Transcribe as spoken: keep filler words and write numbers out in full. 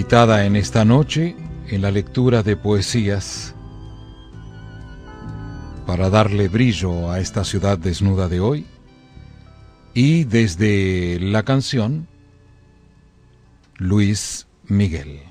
invitada en esta noche en la lectura de poesías para darle brillo a esta ciudad desnuda de hoy, y desde la canción Luis Miguel.